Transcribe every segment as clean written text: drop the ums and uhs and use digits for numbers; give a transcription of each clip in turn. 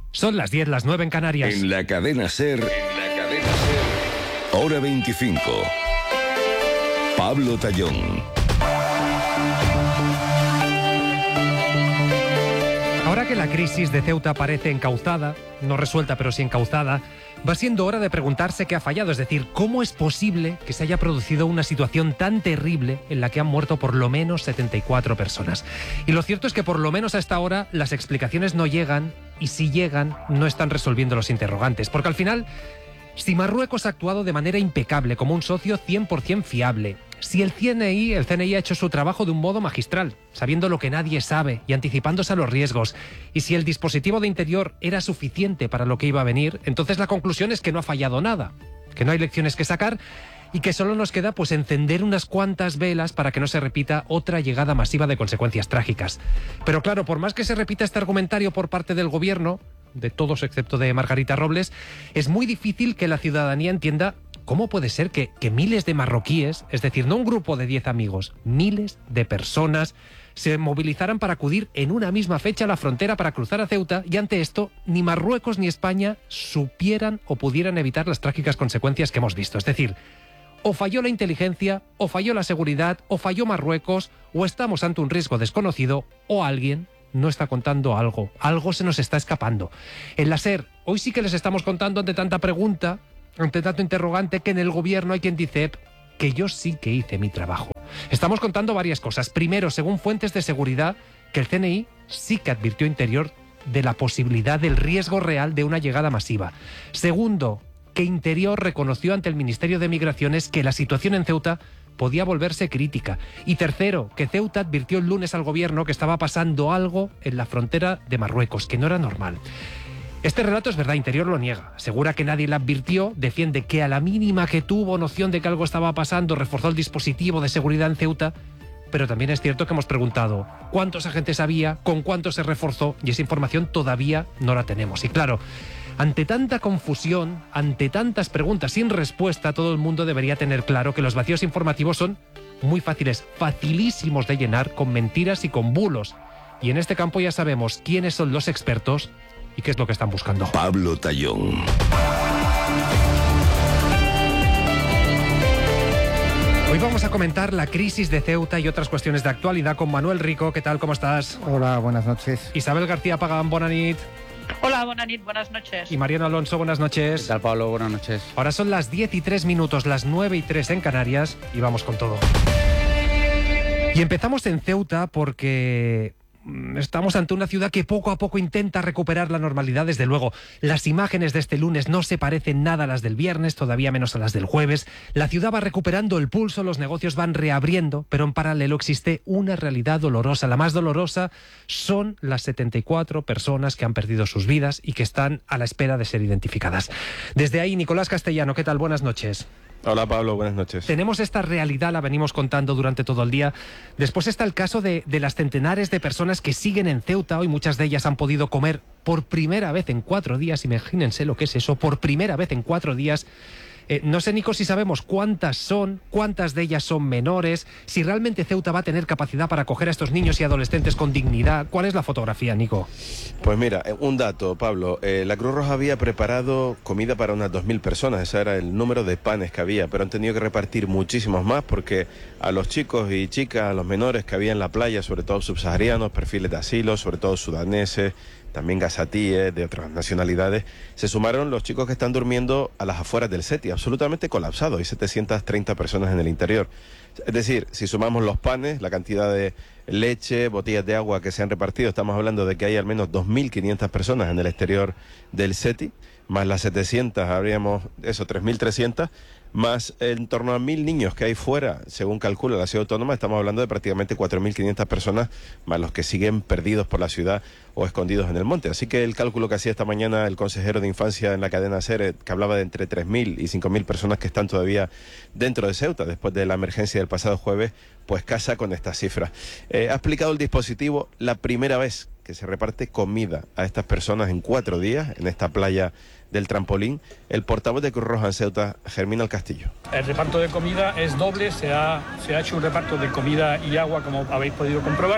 Son las 10, las 9 en Canarias. En la cadena SER, hora 25. Pablo Tallón. Ahora que la crisis de Ceuta parece encauzada, no resuelta pero sí encauzada, va siendo hora de preguntarse qué ha fallado, es decir, cómo es posible que se haya producido una situación tan terrible en la que han muerto por lo menos 74 personas. Y lo cierto es que por lo menos a esta hora las explicaciones no llegan, y si llegan no están resolviendo los interrogantes, porque al final, si Marruecos ha actuado de manera impecable como un socio 100% fiable, si el CNI ha hecho su trabajo de un modo magistral, sabiendo lo que nadie sabe y anticipándose a los riesgos, y si el dispositivo de interior era suficiente para lo que iba a venir, entonces la conclusión es que no ha fallado nada, que no hay lecciones que sacar y que solo nos queda pues encender unas cuantas velas para que no se repita otra llegada masiva de consecuencias trágicas. Pero claro, por más que se repita este argumentario por parte del gobierno, de todos excepto de Margarita Robles, es muy difícil que la ciudadanía entienda cómo puede ser que miles de marroquíes, es decir, no un grupo de 10 amigos, miles de personas se movilizaran para acudir en una misma fecha a la frontera para cruzar a Ceuta, y ante esto ni Marruecos ni España supieran o pudieran evitar las trágicas consecuencias que hemos visto. Es decir, o falló la inteligencia, o falló la seguridad, o falló Marruecos, o estamos ante un riesgo desconocido, o alguien no está contando algo. Algo se nos está escapando. En la SER, hoy sí que les estamos contando ante tanta pregunta, ante tanto interrogante, que en el gobierno hay quien dice que yo sí que hice mi trabajo. Estamos contando varias cosas. Primero, según fuentes de seguridad, que el CNI sí que advirtió Interior de la posibilidad del riesgo real de una llegada masiva. Segundo, que Interior reconoció ante el Ministerio de Migraciones que la situación en Ceuta podía volverse crítica. Y tercero, que Ceuta advirtió el lunes al gobierno que estaba pasando algo en la frontera de Marruecos, que no era normal. Este relato es verdad, Interior lo niega. Asegura que nadie le advirtió, defiende que a la mínima que tuvo noción de que algo estaba pasando, reforzó el dispositivo de seguridad en Ceuta. Pero también es cierto que hemos preguntado cuántos agentes había, con cuántos se reforzó, y esa información todavía no la tenemos. Y claro, ante tanta confusión, ante tantas preguntas sin respuesta, todo el mundo debería tener claro que los vacíos informativos son muy fáciles, facilísimos de llenar con mentiras y con bulos. Y en este campo ya sabemos quiénes son los expertos y qué es lo que están buscando. Pablo Tallón. Hoy vamos a comentar la crisis de Ceuta y otras cuestiones de actualidad con Manuel Rico. ¿Qué tal? ¿Cómo estás? Hola, buenas noches. Isabel García Pagán, bona nit. Hola, buenas noches. Y Mariano Alonso, buenas noches. ¿Qué tal, Pablo? Buenas noches. Ahora son las 10:03, las 9:03 en Canarias, y vamos con todo. Y empezamos en Ceuta porque estamos ante una ciudad que poco a poco intenta recuperar la normalidad. Desde luego, las imágenes de este lunes no se parecen nada a las del viernes, todavía menos a las del jueves. La ciudad va recuperando el pulso, los negocios van reabriendo, pero en paralelo existe una realidad dolorosa. La más dolorosa son las 74 personas que han perdido sus vidas y que están a la espera de ser identificadas. Desde ahí, Nicolás Castellano, ¿qué tal? Buenas noches. Hola Pablo, buenas noches. Tenemos esta realidad, la venimos contando durante todo el día. Después está el caso de las centenares de personas que siguen en Ceuta. Hoy muchas de ellas han podido comer por primera vez en 4 días. Imagínense lo que es eso, por primera vez en 4 días. No sé, Nico, si sabemos cuántas son, cuántas de ellas son menores, si realmente Ceuta va a tener capacidad para acoger a estos niños y adolescentes con dignidad. ¿Cuál es la fotografía, Nico? Pues mira, un dato, Pablo. La Cruz Roja había preparado comida para unas 2.000 personas. Ese era el número de panes que había, pero han tenido que repartir muchísimos más porque a los chicos y chicas, a los menores que había en la playa, sobre todo subsaharianos, perfiles de asilo, sobre todo sudaneses, también gazatíes, de otras nacionalidades, se sumaron los chicos que están durmiendo a las afueras del SETI, absolutamente colapsado. Hay 730 personas en el interior. Es decir, si sumamos los panes, la cantidad de leche, botellas de agua que se han repartido, estamos hablando de que hay al menos 2.500 personas en el exterior del SETI, más las 700, habríamos 3.300, más en torno a 1.000 niños que hay fuera, según calcula la ciudad autónoma. Estamos hablando de prácticamente 4.500 personas, más los que siguen perdidos por la ciudad o escondidos en el monte. Así que el cálculo que hacía esta mañana el consejero de Infancia en la cadena SER, que hablaba de entre 3.000 y 5.000 personas que están todavía dentro de Ceuta, después de la emergencia del pasado jueves, pues casa con estas cifras. Ha explicado el dispositivo la primera vez que se reparte comida a estas personas en 4 días, en esta playa del Trampolín, el portavoz de Cruz Roja en Ceuta, Germán al Castillo. El reparto de comida es doble, se ha hecho un reparto de comida y agua, como habéis podido comprobar,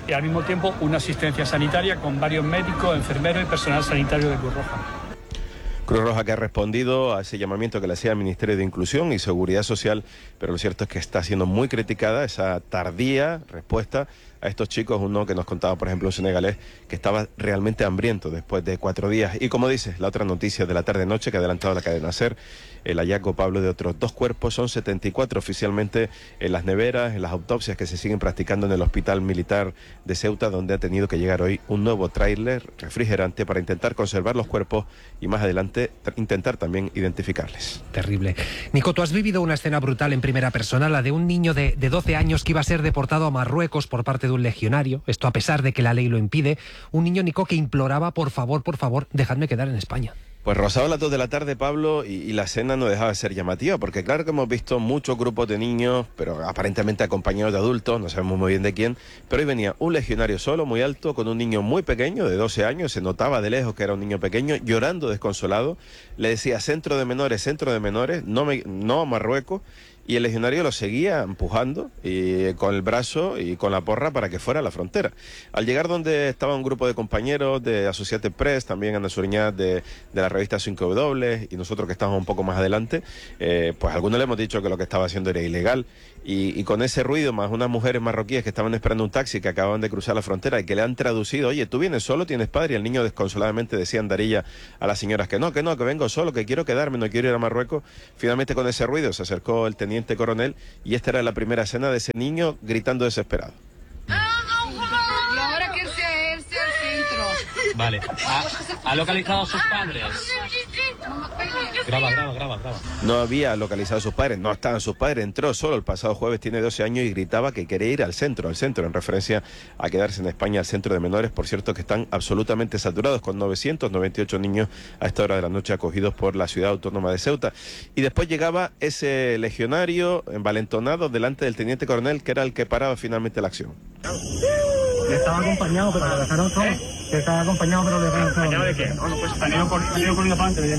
y al mismo tiempo una asistencia sanitaria con varios médicos, enfermeros y personal sanitario de Cruz Roja. Cruz Roja que ha respondido a ese llamamiento que le hacía el Ministerio de Inclusión y Seguridad Social, pero lo cierto es que está siendo muy criticada esa tardía respuesta a estos chicos. Uno que nos contaba, por ejemplo, un senegalés que estaba realmente hambriento después de 4 días. Y como dices, la otra noticia de la tarde-noche que ha adelantado la cadena SER, el hallazgo, Pablo, de otros 2 cuerpos. Son 74 oficialmente en las neveras, en las autopsias que se siguen practicando en el Hospital Militar de Ceuta, donde ha tenido que llegar hoy un nuevo tráiler refrigerante para intentar conservar los cuerpos y más adelante intentar también identificarles. Terrible. Nico, tú has vivido una escena brutal en primera persona, la de un niño de 12 años que iba a ser deportado a Marruecos por parte de un legionario, esto a pesar de que la ley lo impide. Un niño, Nico, que imploraba, por favor, dejadme quedar en España. Pues rozaba las 2 de la tarde, Pablo, y la escena no dejaba de ser llamativa, porque claro que hemos visto muchos grupos de niños, pero aparentemente acompañados de adultos, no sabemos muy bien de quién, pero hoy venía un legionario solo, muy alto, con un niño muy pequeño, de 12 años, se notaba de lejos que era un niño pequeño, llorando desconsolado, le decía centro de menores, no a Marruecos, y el legionario lo seguía empujando y con el brazo y con la porra para que fuera a la frontera. Al llegar donde estaba un grupo de compañeros de Associated Press, también Ana Suriñat de la revista 5W y nosotros que estamos un poco más adelante, pues algunos le hemos dicho que lo que estaba haciendo era ilegal y con ese ruido, más unas mujeres marroquíes que estaban esperando un taxi que acababan de cruzar la frontera y que le han traducido, oye, ¿tú vienes solo, tienes padre? Y el niño desconsoladamente decía andarilla a las señoras que vengo solo, que quiero quedarme, no quiero ir a Marruecos. Finalmente con ese ruido se acercó el teniente coronel y esta era la primera escena de ese niño gritando desesperado. Y ahora que irse al centro. Vale. ¿Ha localizado a sus padres? Graba. No había localizado a sus padres, no estaban sus padres, entró solo el pasado jueves, tiene 12 años y gritaba que quería ir al centro, en referencia a quedarse en España, al centro de menores, por cierto que están absolutamente saturados, con 998 niños a esta hora de la noche acogidos por la ciudad autónoma de Ceuta. Y después llegaba ese legionario envalentonado delante del teniente coronel, que era el que paraba finalmente la acción. Estaba acompañado, pero lo dejaron solo. Estaba acompañado, pero lo dejaron solo. ¿Acompañado de qué? No, pues han ido corriendo para adelante,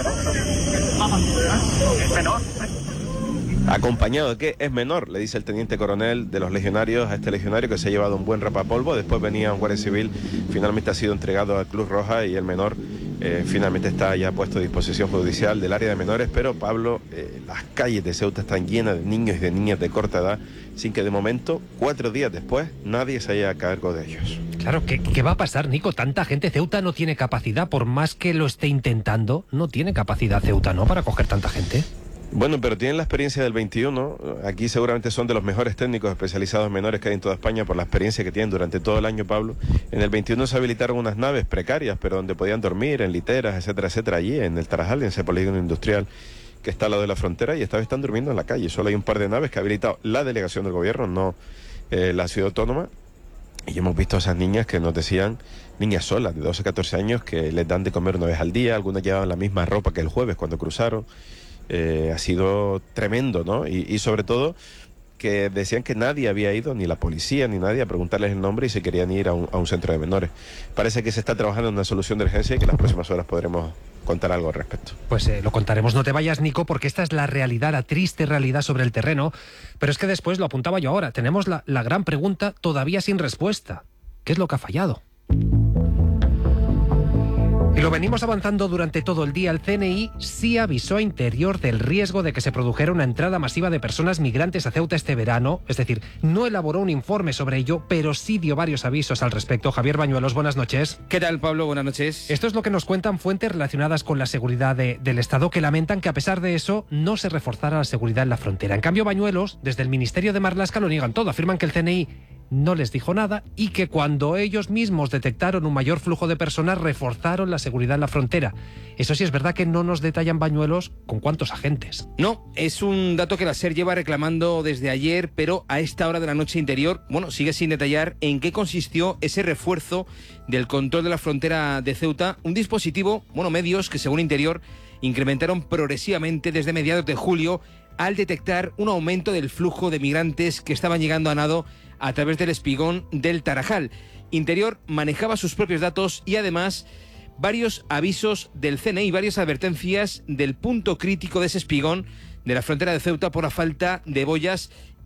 es menor. ¿Acompañado de qué? Es menor, le dice el teniente coronel de los legionarios a este legionario que se ha llevado un buen rapapolvo. Después venía un guardia civil, finalmente ha sido entregado a Cruz Roja y el menor finalmente está ya puesto a disposición judicial del área de menores. Pero Pablo, las calles de Ceuta están llenas de niños y de niñas de corta edad, sin que de momento, 4 días después, nadie se haya a cargo de ellos. Claro, ¿qué va a pasar, Nico? Tanta gente. Ceuta no tiene capacidad, por más que lo esté intentando, no tiene capacidad Ceuta, ¿no?, para acoger tanta gente. Bueno, pero tienen la experiencia del 21. Aquí seguramente son de los mejores técnicos especializados en menores que hay en toda España por la experiencia que tienen durante todo el año, Pablo. En el 21 se habilitaron unas naves precarias, pero donde podían dormir, en literas, etcétera, etcétera, allí en el Tarajal, en ese polígono industrial que está al lado de la frontera, y esta vez están durmiendo en la calle. Solo hay un par de naves que ha habilitado la delegación del gobierno, no la ciudad autónoma. Y hemos visto a esas niñas que nos decían, niñas solas de 12 a 14 años, que les dan de comer 1 vez al día. Algunas llevaban la misma ropa que el jueves cuando cruzaron. Ha sido tremendo, ¿no? Y sobre todo que decían que nadie había ido, ni la policía ni nadie, a preguntarles el nombre y si querían ir a un centro de menores. Parece que se está trabajando en una solución de urgencia y que en las próximas horas podremos contar algo al respecto. Pues lo contaremos. No te vayas, Nico, porque esta es la realidad, la triste realidad sobre el terreno. Pero es que después, lo apuntaba yo ahora, tenemos la gran pregunta todavía sin respuesta. ¿Qué es lo que ha fallado? Y lo venimos avanzando durante todo el día. El CNI sí avisó a Interior del riesgo de que se produjera una entrada masiva de personas migrantes a Ceuta este verano. Es decir, no elaboró un informe sobre ello, pero sí dio varios avisos al respecto. Javier Bañuelos, buenas noches. ¿Qué tal, Pablo? Buenas noches. Esto es lo que nos cuentan fuentes relacionadas con la seguridad del Estado, que lamentan que a pesar de eso no se reforzara la seguridad en la frontera. En cambio, Bañuelos, desde el Ministerio de Marlaska, lo niegan todo. Afirman que el CNI no les dijo nada y que cuando ellos mismos detectaron un mayor flujo de personas reforzaron la seguridad en la frontera. Eso sí, es verdad que no nos detallan, Bañuelos, con cuántos agentes. No, es un dato que la SER lleva reclamando desde ayer, pero a esta hora de la noche Interior, sigue sin detallar en qué consistió ese refuerzo del control de la frontera de Ceuta, un dispositivo, medios que según Interior incrementaron progresivamente desde mediados de julio al detectar un aumento del flujo de migrantes que estaban llegando a nado a través del espigón del Tarajal. Interior manejaba sus propios datos y además varios avisos del CNI, varias advertencias del punto crítico de ese espigón de la frontera de Ceuta por la falta de boyas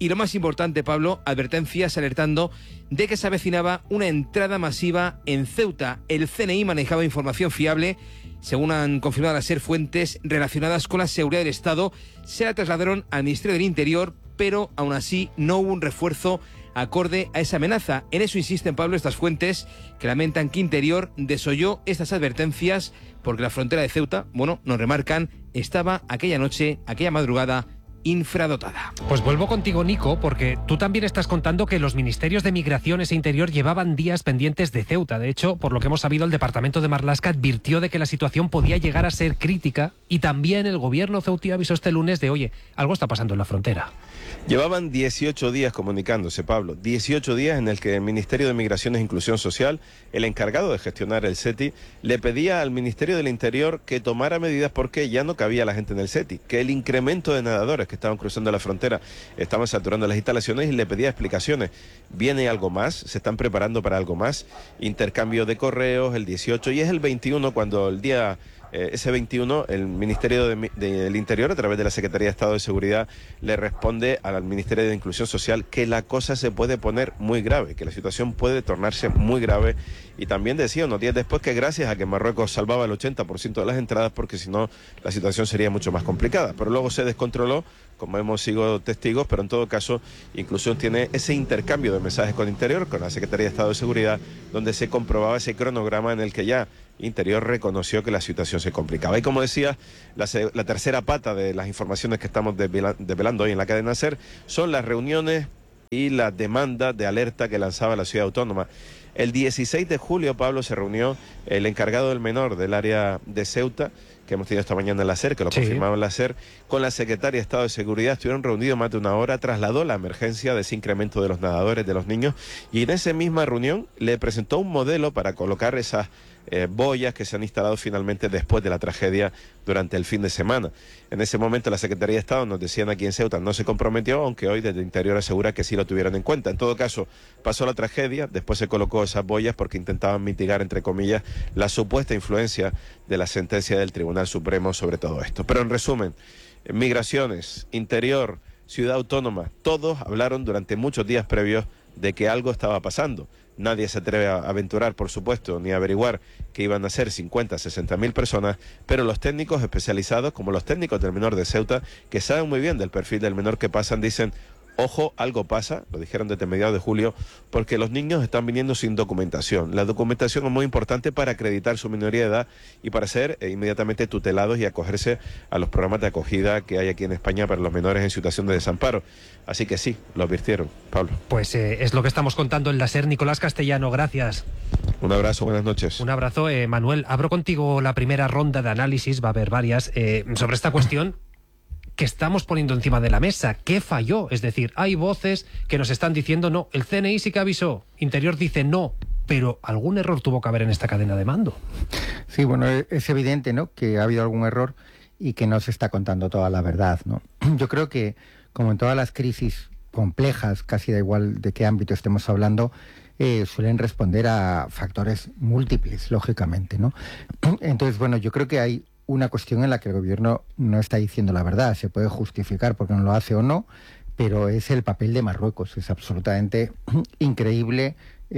Y lo más importante, Pablo, advertencias alertando de que se avecinaba una entrada masiva en Ceuta. El CNI manejaba información fiable. Según han confirmado las fuentes relacionadas con la seguridad del Estado, se la trasladaron al Ministerio del Interior, pero aún así no hubo un refuerzo acorde a esa amenaza. En eso insisten, Pablo, estas fuentes, que lamentan que Interior desoyó estas advertencias porque la frontera de Ceuta, bueno, nos remarcan, estaba aquella noche, aquella madrugada, infradotada. Pues vuelvo contigo, Nico, porque tú también estás contando que los ministerios de Migraciones e Interior llevaban días pendientes de Ceuta. De hecho, por lo que hemos sabido, el departamento de Marlaska advirtió de que la situación podía llegar a ser crítica, y también el gobierno ceutí avisó este lunes de, oye, algo está pasando en la frontera. Llevaban 18 días comunicándose, Pablo. 18 días en el que el Ministerio de Migraciones e Inclusión Social, el encargado de gestionar el SETI, le pedía al Ministerio del Interior que tomara medidas porque ya no cabía la gente en el SETI, que el incremento de nadadores que estaban cruzando la frontera estaban saturando las instalaciones, y le pedía explicaciones. ¿Viene algo más? ¿Se están preparando para algo más? Intercambio de correos el 18, y es el 21 cuando el día... ese 21, el Ministerio del Interior, a través de la Secretaría de Estado de Seguridad, le responde al Ministerio de Inclusión Social que la cosa se puede poner muy grave, que la situación puede tornarse muy grave. Y también decía unos días después que gracias a que Marruecos salvaba el 80% de las entradas, porque si no la situación sería mucho más complicada. Pero luego se descontroló, como hemos sido testigos, pero en todo caso Inclusión tiene ese intercambio de mensajes con Interior, con la Secretaría de Estado de Seguridad, donde se comprobaba ese cronograma en el que ya Interior reconoció que la situación se complicaba. Y como decía, la tercera pata de las informaciones que estamos desvelando hoy en la cadena SER son las reuniones y la demanda de alerta que lanzaba la ciudad autónoma. El 16 de julio, Pablo, se reunió el encargado del menor del área de Ceuta, que hemos tenido esta mañana en la SER, que lo confirmaba en la SER, con la Secretaria de Estado de Seguridad. Estuvieron reunidos más de una hora, trasladó la emergencia de ese incremento de los nadadores, de los niños, y en esa misma reunión le presentó un modelo para colocar esas boyas que se han instalado finalmente después de la tragedia durante el fin de semana. En ese momento la Secretaría de Estado, nos decían aquí en Ceuta, no se comprometió, aunque hoy desde Interior asegura que sí lo tuvieron en cuenta. En todo caso, pasó la tragedia, después se colocó esas boyas porque intentaban mitigar, entre comillas, la supuesta influencia de la sentencia del Tribunal Supremo sobre todo esto. Pero en resumen, Migraciones, Interior, Ciudad Autónoma, todos hablaron durante muchos días previos de que algo estaba pasando. Nadie se atreve a aventurar, por supuesto, ni a averiguar que iban a ser 50, 60 mil personas, pero los técnicos especializados, como los técnicos del menor de Ceuta, que saben muy bien del perfil del menor que pasan, dicen, ojo, algo pasa, lo dijeron desde mediados de julio, porque los niños están viniendo sin documentación. La documentación es muy importante para acreditar su minoría de edad y para ser inmediatamente tutelados y acogerse a los programas de acogida que hay aquí en España para los menores en situación de desamparo. Así que sí, lo advirtieron, Pablo. Pues es lo que estamos contando en la SER. Nicolás Castellano, gracias. Un abrazo, buenas noches. Un abrazo. Manuel, abro contigo la primera ronda de análisis, va a haber varias, sobre esta cuestión que estamos poniendo encima de la mesa. ¿Qué falló? Es decir, hay voces que nos están diciendo no, el CNI sí que avisó, Interior dice no, pero algún error tuvo que haber en esta cadena de mando. Sí, bueno, es evidente, ¿no?, que ha habido algún error y que no se está contando toda la verdad, ¿no? Yo creo que, como en todas las crisis complejas, casi da igual de qué ámbito estemos hablando, suelen responder a factores múltiples, lógicamente, ¿no? Entonces, bueno, yo creo que hay una cuestión en la que el gobierno no está diciendo la verdad. Se puede justificar porque no lo hace o no, pero es el papel de Marruecos. Es absolutamente increíble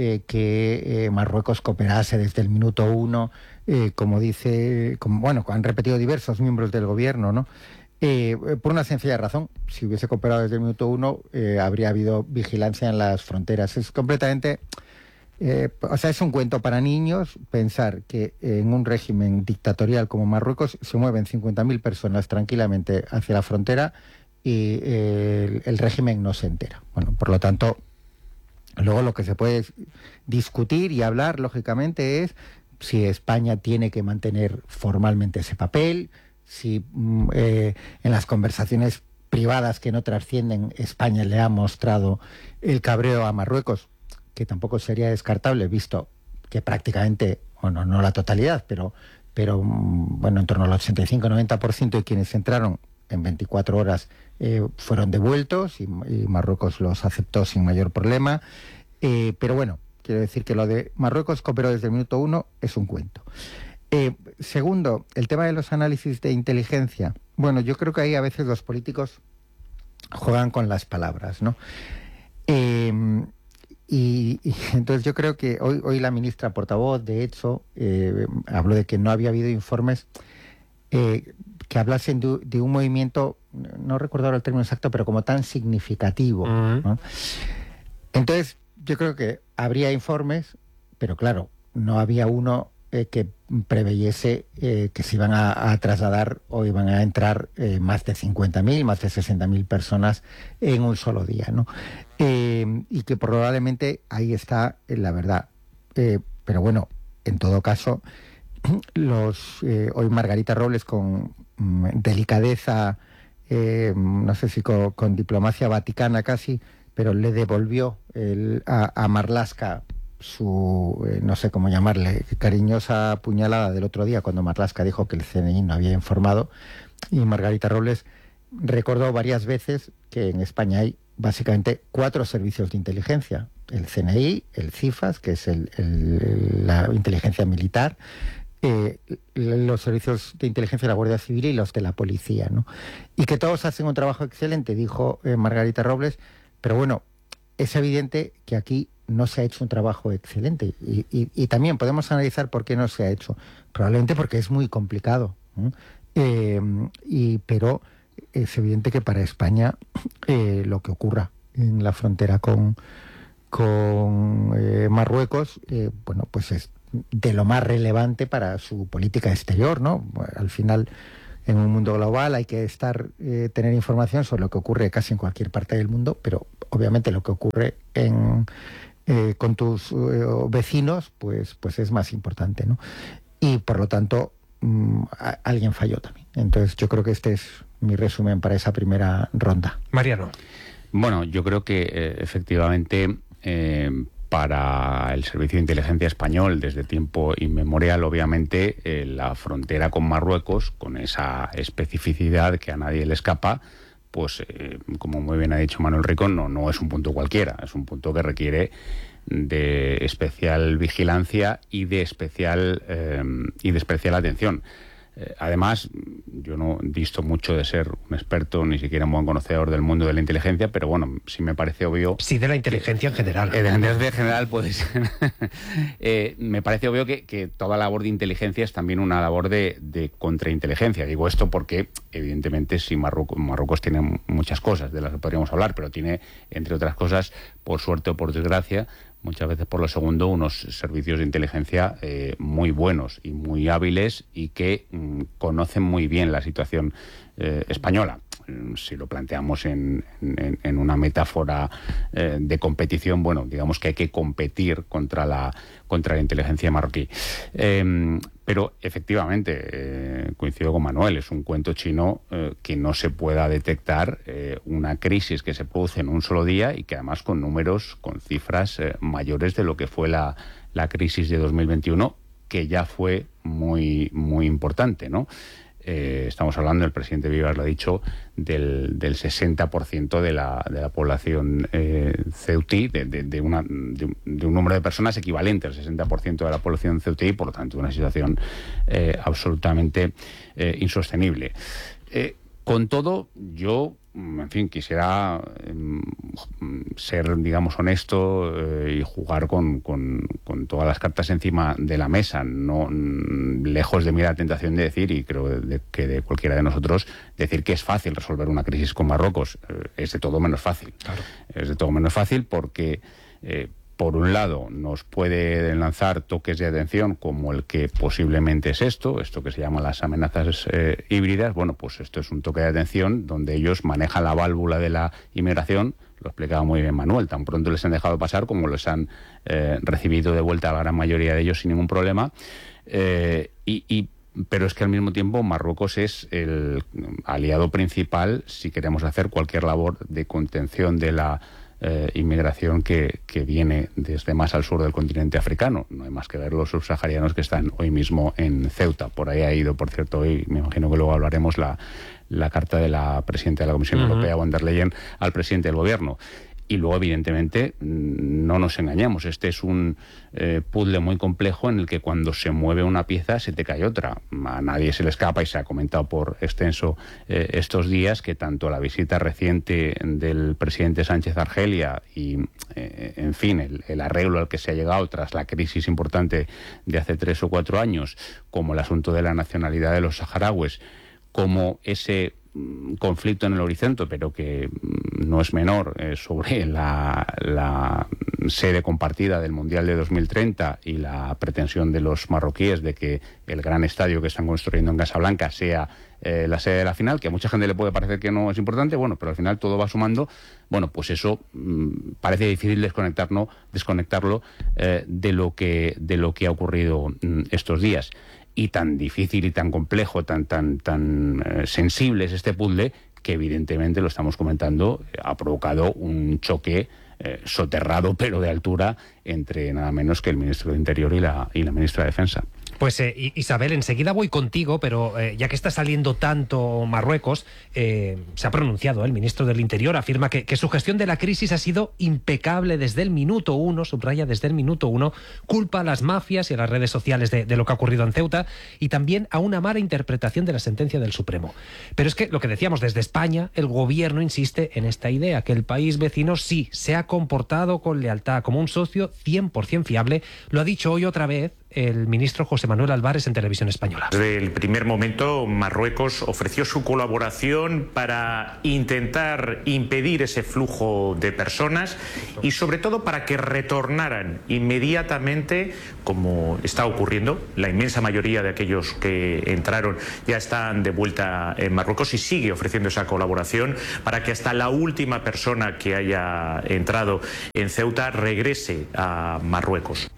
que Marruecos cooperase desde el minuto uno, como han repetido diversos miembros del gobierno, ¿no? Por una sencilla razón: si hubiese cooperado desde el minuto uno, habría habido vigilancia en las fronteras. Es completamente... es un cuento para niños pensar que en un régimen dictatorial como Marruecos se mueven 50.000 personas tranquilamente hacia la frontera y el régimen no se entera. Bueno, por lo tanto, luego lo que se puede discutir y hablar, lógicamente, es si España tiene que mantener formalmente ese papel, si en las conversaciones privadas que no trascienden España le ha mostrado el cabreo a Marruecos, que tampoco sería descartable, visto que prácticamente, bueno, no la totalidad, pero bueno, en torno al 85-90% de quienes entraron en 24 horas fueron devueltos y Marruecos los aceptó sin mayor problema. Pero bueno, quiero decir que lo de Marruecos cooperó desde el minuto uno es un cuento. Segundo, el tema de los análisis de inteligencia. Bueno, yo creo que ahí a veces los políticos juegan con las palabras, ¿no? Y entonces yo creo que hoy la ministra portavoz, de hecho, habló de que no había habido informes que hablasen de un movimiento, no recuerdo ahora el término exacto, pero como tan significativo, ¿no? Entonces yo creo que habría informes, pero claro, no había uno que preveyese que se iban a trasladar o iban a entrar más de 50.000, más de 60.000 personas en un solo día, ¿no? Y que probablemente ahí está la verdad. Pero bueno, en todo caso, hoy Margarita Robles con delicadeza, no sé si con diplomacia vaticana casi, pero le devolvió a Marlaska su, no sé cómo llamarle, cariñosa puñalada del otro día cuando Marlaska dijo que el CNI no había informado, y Margarita Robles recordó varias veces que en España hay básicamente 4 servicios de inteligencia: el CNI, el CIFAS, que es la inteligencia militar, los servicios de inteligencia de la Guardia Civil y los de la policía, ¿no? Y que todos hacen un trabajo excelente, dijo Margarita Robles, pero bueno, es evidente que aquí no se ha hecho un trabajo excelente y también podemos analizar por qué no se ha hecho. Probablemente porque es muy complicado, pero es evidente que para España lo que ocurra en la frontera con Marruecos, bueno, pues es de lo más relevante para su política exterior, ¿no? Al final, en un mundo global hay que tener información sobre lo que ocurre casi en cualquier parte del mundo, pero obviamente lo que ocurre con tus vecinos, pues es más importante, ¿no? Y por lo tanto, alguien falló también. Entonces yo creo que este es mi resumen para esa primera ronda. Mariano. Bueno, yo creo que efectivamente para el Servicio de Inteligencia Español, desde tiempo inmemorial, obviamente, la frontera con Marruecos, con esa especificidad que a nadie le escapa, pues como muy bien ha dicho Manuel Rico, no es un punto cualquiera, es un punto que requiere de especial vigilancia y de especial atención. Además, yo no disto mucho de ser un experto, ni siquiera un buen conocedor del mundo de la inteligencia, pero bueno, sí me parece obvio... Sí, de la inteligencia en general. De la inteligencia en general puede ser. Me parece obvio que toda labor de inteligencia es también una labor de contrainteligencia. Digo esto porque, evidentemente, sí, Marruecos tiene muchas cosas de las que podríamos hablar, pero tiene, entre otras cosas, por suerte o por desgracia, muchas veces por lo segundo, unos servicios de inteligencia muy buenos y muy hábiles y que conocen muy bien la situación española. Si lo planteamos en una metáfora de competición, bueno, digamos que hay que competir contra la inteligencia marroquí. Pero efectivamente, coincido con Manuel, es un cuento chino que no se pueda detectar una crisis que se produce en un solo día y que además con números, con cifras mayores de lo que fue la crisis de 2021, que ya fue muy, muy importante, ¿no? Estamos hablando, el presidente Vivas lo ha dicho, del 60% de la población ceutí, de un número de personas equivalente al 60% de la población ceutí, por lo tanto una situación absolutamente insostenible. Con todo, yo, en fin, quisiera ser, digamos, honesto y jugar con todas las cartas encima de la mesa, no lejos de mí la tentación de decir, y creo que de cualquiera de nosotros, decir que es fácil resolver una crisis con Marruecos. Es de todo menos fácil. Claro. Es de todo menos fácil porque... por un lado, nos puede lanzar toques de atención como el que posiblemente es esto que se llama las amenazas híbridas. Bueno, pues esto es un toque de atención donde ellos manejan la válvula de la inmigración, lo explicaba muy bien Manuel, tan pronto les han dejado pasar como los han recibido de vuelta a la gran mayoría de ellos sin ningún problema. Pero es que al mismo tiempo Marruecos es el aliado principal si queremos hacer cualquier labor de contención de la inmigración que viene desde más al sur del continente africano. No hay más que ver los subsaharianos que están hoy mismo en Ceuta. Por ahí ha ido, por cierto, hoy, me imagino que luego hablaremos, la carta de la presidenta de la Comisión Europea, von der Leyen, al presidente del gobierno. Y luego, evidentemente, no nos engañamos, este es un puzzle muy complejo en el que cuando se mueve una pieza se te cae otra. A nadie se le escapa, y se ha comentado por extenso estos días, que tanto la visita reciente del presidente Sánchez a Argelia y, en fin, el arreglo al que se ha llegado tras la crisis importante de hace 3 o 4 años, como el asunto de la nacionalidad de los saharauis, como ese conflicto en el horizonte, pero que no es menor, sobre la sede compartida del Mundial de 2030 y la pretensión de los marroquíes de que el gran estadio que están construyendo en Casablanca sea la sede de la final, que a mucha gente le puede parecer que no es importante, bueno, pero al final todo va sumando. Bueno, pues eso parece difícil desconectarlo de lo que ha ocurrido estos días. Y tan difícil y tan complejo, tan sensible es este puzzle, que evidentemente, lo estamos comentando, ha provocado un choque soterrado, pero de altura, entre nada menos que el ministro de Interior y la ministra de Defensa. Pues Isabel, enseguida voy contigo, pero ya que está saliendo tanto Marruecos, se ha pronunciado el ministro del Interior, afirma que su gestión de la crisis ha sido impecable desde el minuto 1, subraya desde el minuto 1, culpa a las mafias y a las redes sociales de lo que ha ocurrido en Ceuta, y también a una mala interpretación de la sentencia del Supremo. Pero es que, lo que decíamos, desde España, el gobierno insiste en esta idea, que el país vecino sí se ha comportado con lealtad como un socio 100% fiable. Lo ha dicho hoy otra vez el ministro José Manuel Álvarez en Televisión Española. Desde el primer momento, Marruecos ofreció su colaboración para intentar impedir ese flujo de personas y, sobre todo, para que retornaran inmediatamente, como está ocurriendo. La inmensa mayoría de aquellos que entraron ya están de vuelta en Marruecos, y sigue ofreciendo esa colaboración para que hasta la última persona que haya entrado en Ceuta regrese a Marruecos.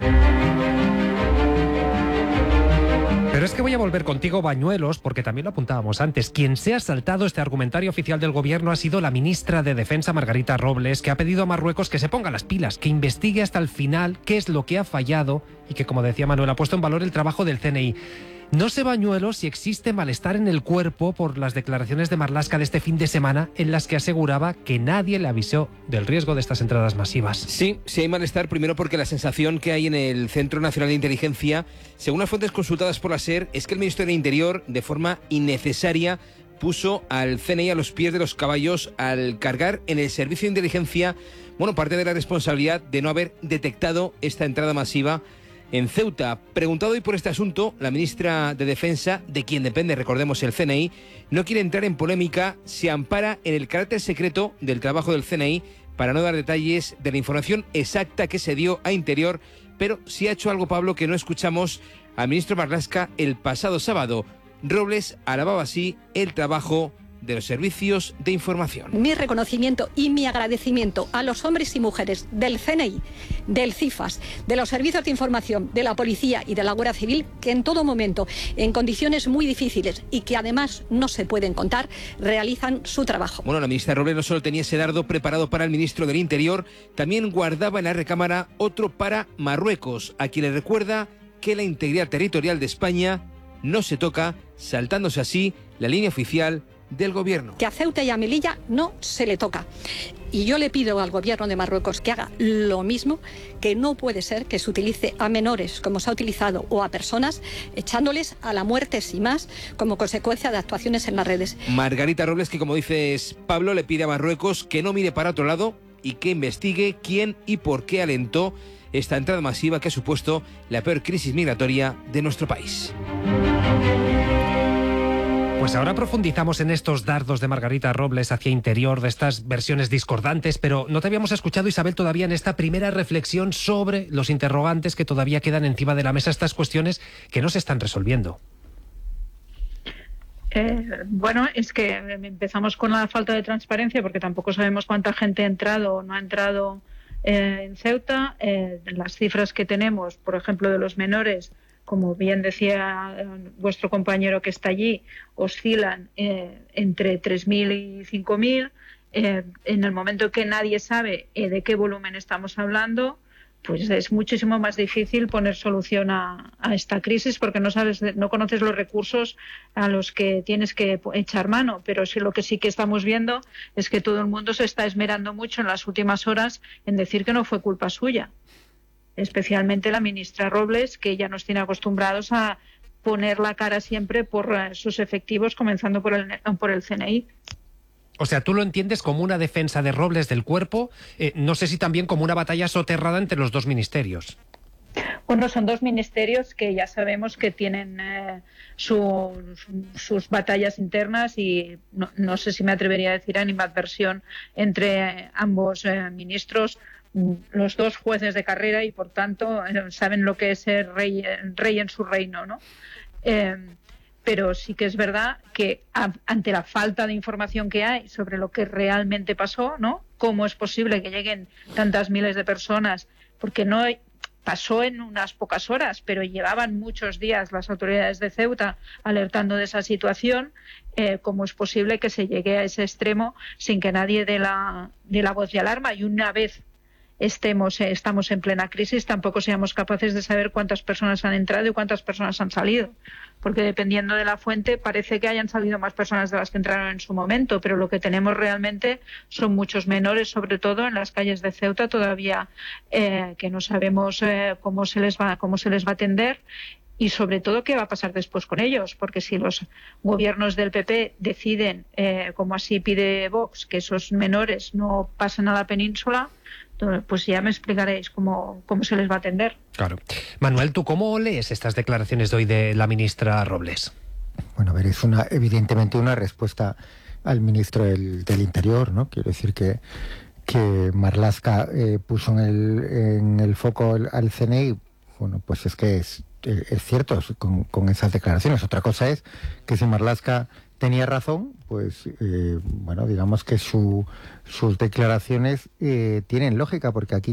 Pero es que voy a volver contigo, Bañuelos, porque también lo apuntábamos antes. Quien se ha saltado este argumentario oficial del gobierno ha sido la ministra de Defensa, Margarita Robles, que ha pedido a Marruecos que se ponga las pilas, que investigue hasta el final qué es lo que ha fallado y que, como decía Manuel, ha puesto en valor el trabajo del CNI. No sé, Bañuelos, si existe malestar en el cuerpo por las declaraciones de Marlaska de este fin de semana, en las que aseguraba que nadie le avisó del riesgo de estas entradas masivas. Sí hay malestar, primero porque la sensación que hay en el Centro Nacional de Inteligencia, según las fuentes consultadas por la SER, es que el ministro del Interior, de forma innecesaria, puso al CNI a los pies de los caballos al cargar en el servicio de inteligencia, parte de la responsabilidad de no haber detectado esta entrada masiva en Ceuta. Preguntado hoy por este asunto, la ministra de Defensa, de quien depende, recordemos, el CNI, no quiere entrar en polémica, se ampara en el carácter secreto del trabajo del CNI para no dar detalles de la información exacta que se dio a Interior, pero sí ha hecho algo, Pablo, que no escuchamos al ministro Marlaska el pasado sábado. Robles alababa así el trabajo de los servicios de información. Mi reconocimiento y mi agradecimiento a los hombres y mujeres del CNI, del CIFAS, de los servicios de información, de la policía y de la Guardia Civil, que en todo momento, en condiciones muy difíciles y que además no se pueden contar, realizan su trabajo. La ministra Robles no solo tenía ese dardo preparado para el ministro del Interior, también guardaba en la recámara otro para Marruecos, a quien le recuerda que la integridad territorial de España no se toca, saltándose así la línea oficial del gobierno. Que a Ceuta y a Melilla no se le toca. Y yo le pido al gobierno de Marruecos que haga lo mismo, que no puede ser que se utilice a menores como se ha utilizado o a personas, echándoles a la muerte sin más, como consecuencia de actuaciones en las redes. Margarita Robles, que como dices, Pablo, le pide a Marruecos que no mire para otro lado y que investigue quién y por qué alentó esta entrada masiva que ha supuesto la peor crisis migratoria de nuestro país. Pues ahora profundizamos en estos dardos de Margarita Robles hacia Interior, de estas versiones discordantes, pero no te habíamos escuchado, Isabel, todavía en esta primera reflexión sobre los interrogantes que todavía quedan encima de la mesa, estas cuestiones que no se están resolviendo. Es que empezamos con la falta de transparencia, porque tampoco sabemos cuánta gente ha entrado o no ha entrado en Ceuta. Las cifras que tenemos, por ejemplo, de los menores, como bien decía vuestro compañero que está allí, oscilan entre 3.000 y 5.000. En el momento que nadie sabe de qué volumen estamos hablando, pues es muchísimo más difícil poner solución a esta crisis, porque no conoces los recursos a los que tienes que echar mano. Pero sí, lo que sí que estamos viendo es que todo el mundo se está esmerando mucho en las últimas horas en decir que no fue culpa suya, especialmente la ministra Robles, que ya nos tiene acostumbrados a poner la cara siempre por sus efectivos, comenzando por el CNI. O sea, tú lo entiendes como una defensa de Robles del cuerpo, no sé si también como una batalla soterrada entre los dos ministerios. Bueno, son dos ministerios que ya sabemos que tienen sus batallas internas y no sé si me atrevería a decir animadversión entre ambos ministros. Los dos jueces de carrera y, por tanto, saben lo que es ser rey en su reino, ¿no? Pero sí que es verdad que ante la falta de información que hay sobre lo que realmente pasó, ¿no? ¿Cómo es posible que lleguen tantas miles de personas? Porque no pasó en unas pocas horas, pero llevaban muchos días las autoridades de Ceuta alertando de esa situación. ¿Cómo es posible que se llegue a ese extremo sin que nadie dé la voz de alarma? Y una vez estamos en plena crisis, tampoco seamos capaces de saber cuántas personas han entrado y cuántas personas han salido, porque dependiendo de la fuente parece que hayan salido más personas de las que entraron en su momento, pero lo que tenemos realmente son muchos menores, sobre todo en las calles de Ceuta todavía, que no sabemos cómo se les va a atender. Y sobre todo, ¿qué va a pasar después con ellos? Porque si los gobiernos del PP deciden, como así pide Vox, que esos menores no pasen a la península, pues ya me explicaréis cómo se les va a atender. Claro. Manuel, ¿tú cómo lees estas declaraciones de hoy de la ministra Robles? Bueno, a ver, es evidentemente una respuesta al ministro del Interior, ¿no? Quiero decir que Marlaska puso en el foco al CNI. Bueno, pues es que es cierto con esas declaraciones. Otra cosa es que si Marlaska tenía razón, pues bueno, digamos que sus declaraciones tienen lógica, porque aquí,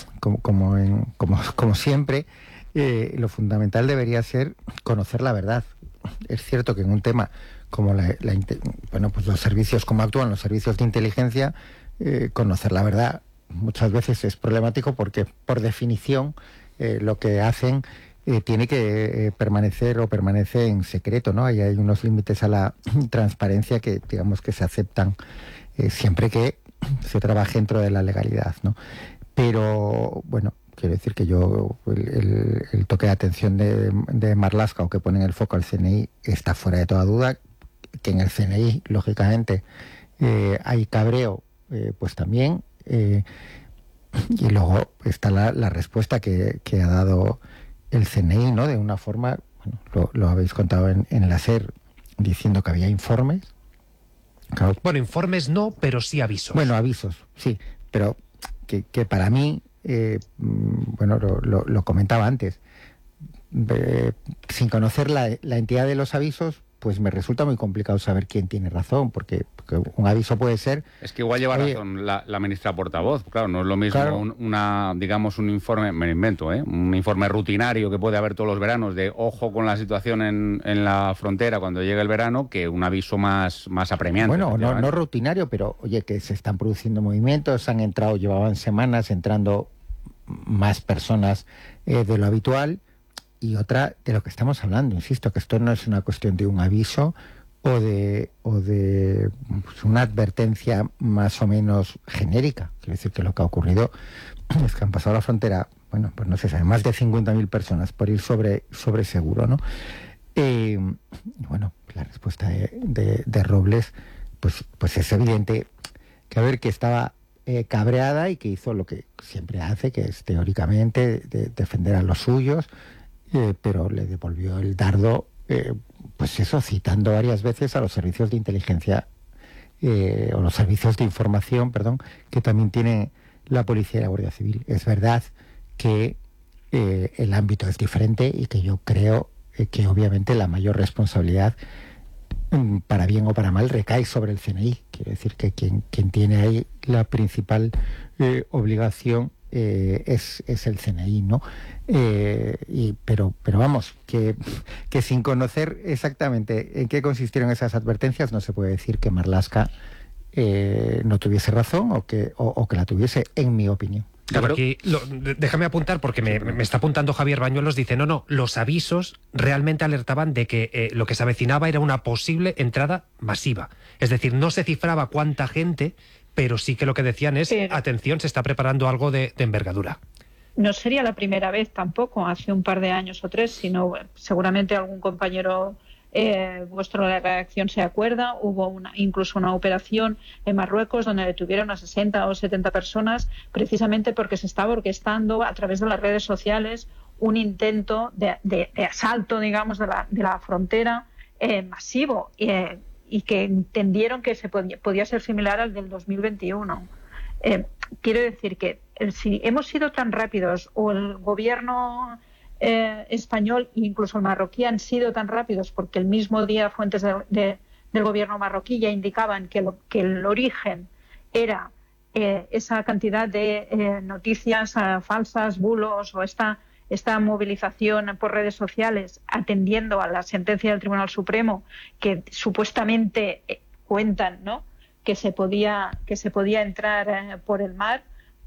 como siempre, lo fundamental debería ser conocer la verdad. Es cierto que en un tema como pues los servicios, como actúan los servicios de inteligencia, conocer la verdad muchas veces es problemático, porque por definición lo que hacen tiene que permanece en secreto, ¿no? Hay unos límites a la transparencia que, digamos, que se aceptan siempre que se trabaje dentro de la legalidad, ¿no? Pero, bueno, quiero decir que el toque de atención de Marlaska, o que pone en el foco al CNI, está fuera de toda duda. Que en el CNI, lógicamente, hay cabreo, pues también. Y luego está la respuesta que ha dado el CNI, ¿no? De una forma, bueno, lo habéis contado en la SER, diciendo que había informes. Claro. Bueno, informes no, pero sí avisos. Bueno, avisos, sí, pero que para mí, bueno, lo comentaba antes, sin conocer la entidad de los avisos, pues me resulta muy complicado saber quién tiene razón, porque un aviso puede ser... Es que igual lleva razón la ministra portavoz. Claro, no es lo mismo, claro, digamos, un informe, me lo invento, un informe rutinario que puede haber todos los veranos de ojo con la situación en la frontera cuando llegue el verano, que un aviso más apremiante. Bueno, no rutinario, pero oye, que se están produciendo movimientos, llevaban semanas entrando más personas de lo habitual. Y otra, de lo que estamos hablando, insisto, que esto no es una cuestión de un aviso o de pues una advertencia más o menos genérica. Quiero decir que lo que ha ocurrido es que han pasado la frontera, bueno, pues no se sabe, más de 50.000 personas por ir sobre seguro, ¿no? Bueno, la respuesta de Robles, pues es evidente que estaba cabreada y que hizo lo que siempre hace, que es teóricamente defender a los suyos. Pero le devolvió el dardo, pues eso, citando varias veces a los servicios de inteligencia o los servicios de información, perdón, que también tiene la policía y la Guardia Civil. Es verdad que el ámbito es diferente y que yo creo que obviamente la mayor responsabilidad, para bien o para mal, recae sobre el CNI. Quiero decir que quien tiene ahí la principal obligación es el CNI, ¿no? Pero vamos, que sin conocer exactamente en qué consistieron esas advertencias, no se puede decir que Marlaska no tuviese razón o que la tuviese, en mi opinión. Claro, aquí déjame apuntar porque me está apuntando Javier Bañuelos, dice, no, los avisos realmente alertaban de que lo que se avecinaba era una posible entrada masiva. Es decir, no se cifraba cuánta gente, pero sí que lo que decían es, atención, se está preparando algo de envergadura. No sería la primera vez tampoco, hace un par de años o 3, sino seguramente algún compañero vuestro de la redacción se acuerda, hubo incluso una operación en Marruecos donde detuvieron a 60 o 70 personas precisamente porque se estaba orquestando a través de las redes sociales un intento de asalto, digamos, de la frontera masivo y que entendieron que se podía ser similar al del 2021. Quiero decir que si hemos sido tan rápidos o el gobierno español e incluso el marroquí han sido tan rápidos porque el mismo día fuentes del gobierno marroquí ya indicaban que el origen era esa cantidad de noticias falsas, bulos o esta movilización por redes sociales atendiendo a la sentencia del Tribunal Supremo que supuestamente cuentan, ¿no?, que se podía entrar por el mar.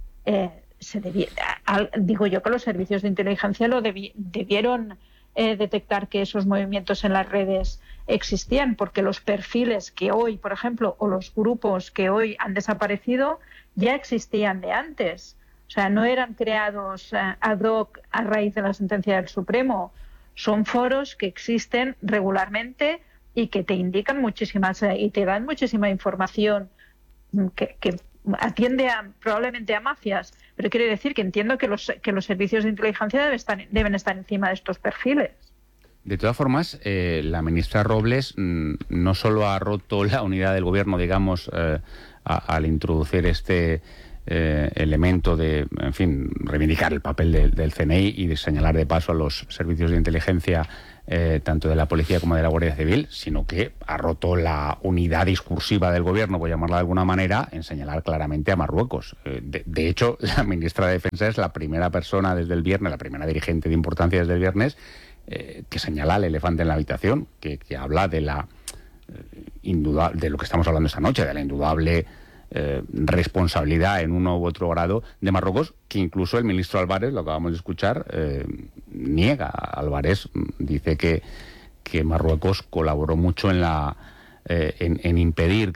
Digo yo que los servicios de inteligencia debieron detectar que esos movimientos en las redes existían, porque los perfiles que hoy, por ejemplo, o los grupos que hoy han desaparecido ya existían de antes. O sea, no eran creados ad hoc a raíz de la sentencia del Supremo. Son foros que existen regularmente y que te indican muchísimas y te dan muchísima información que atiende probablemente a mafias, pero quiero decir que entiendo que los servicios de inteligencia deben estar encima de estos perfiles. De todas formas, la ministra Robles no solo ha roto la unidad del gobierno, digamos, al introducir este elemento de, en fin, reivindicar el papel del CNI y de señalar de paso a los servicios de inteligencia tanto de la policía como de la Guardia Civil, sino que ha roto la unidad discursiva del gobierno, por llamarla de alguna manera, en señalar claramente a Marruecos. De hecho, la ministra de Defensa es la primera persona desde el viernes, la primera dirigente de importancia desde el viernes, que señala al elefante en la habitación, que habla de la de lo que estamos hablando esta noche, de la indudable responsabilidad en uno u otro grado de Marruecos, que incluso el ministro Álvarez, lo acabamos de escuchar, niega. Álvarez dice que Marruecos colaboró mucho en impedir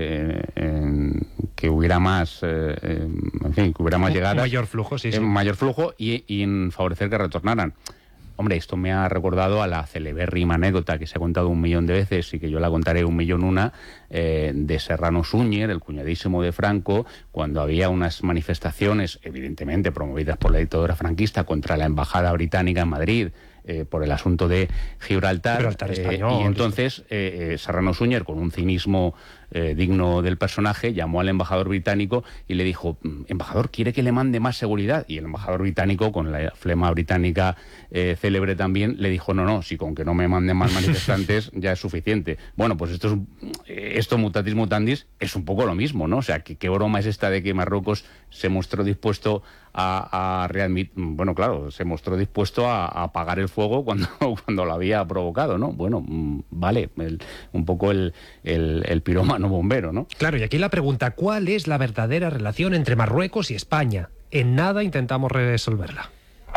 que hubiera más que hubiera más llegadas, mayor flujo, mayor flujo y en favorecer que retornaran. Hombre, esto me ha recordado a la celebérrima anécdota que se ha contado 1.000.000 de veces y que yo la contaré 1.000.001 de Serrano Súñer, el cuñadísimo de Franco, cuando había unas manifestaciones, evidentemente promovidas por la dictadura franquista, contra la embajada británica en Madrid, por el asunto de Gibraltar. Español, y entonces Serrano Súñer, con un cinismo digno del personaje, llamó al embajador británico y le dijo: embajador, ¿quiere que le mande más seguridad? Y el embajador británico, con la flema británica célebre también, le dijo: no, si con que no me manden más manifestantes ya es suficiente. Bueno, pues esto mutatis mutandis es un poco lo mismo, ¿no? O sea, ¿qué broma es esta de que Marruecos se mostró dispuesto a readmitir? Bueno, claro, se mostró dispuesto a apagar el fuego cuando lo había provocado, ¿no? Bueno, vale, un poco el pirómano bombero, ¿no? Claro, y aquí la pregunta: ¿cuál es la verdadera relación entre Marruecos y España? En nada intentamos resolverla.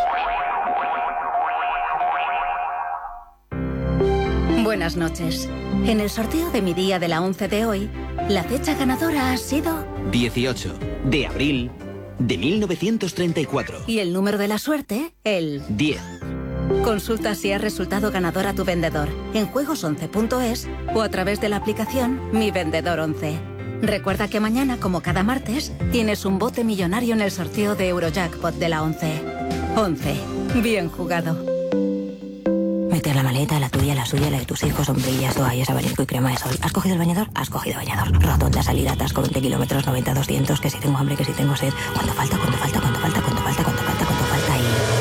Buenas noches. En el sorteo de mi día de la 11 de hoy, la fecha ganadora ha sido 18 de abril de 1934. Y el número de la suerte, el 10. Consulta si has resultado ganador a tu vendedor en juegos11.es o a través de la aplicación Mi Vendedor 11. Recuerda que mañana, como cada martes, tienes un bote millonario en el sorteo de Eurojackpot de la 11. 11. Bien jugado. Meter la maleta, la tuya, la suya, la de tus hijos, sombrillas, toallas, abanico y crema de sol. ¿Has cogido el bañador? Has cogido bañador. Rotonda, salida, atasco, 20 kilómetros, 90, 200, que si tengo hambre, que si tengo sed. ¿Cuánto falta? ¿Cuánto falta? ¿Cuánto falta? ¿Cuánto falta? ¿Cuánto falta? ¿Cuánto falta?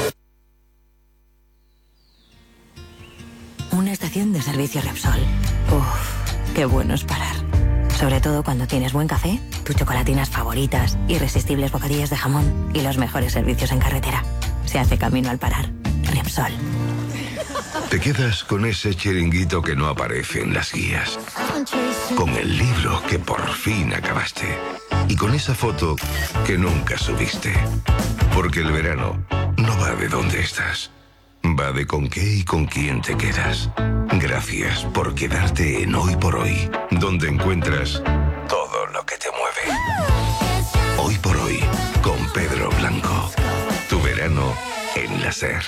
Y... una estación de servicio Repsol. Uf, qué bueno es parar. Sobre todo cuando tienes buen café, tus chocolatinas favoritas, irresistibles bocadillas de jamón y los mejores servicios en carretera. Se hace camino al parar. Repsol. Te quedas con ese chiringuito que no aparece en las guías. Con el libro que por fin acabaste. y con esa foto que nunca subiste. Porque el verano no va de dónde estás, va de con qué y con quién te quedas. Gracias por quedarte en Hoy por Hoy, donde encuentras todo lo que te mueve. Hoy por Hoy, con Pedro Blanco. Tu verano en la SER.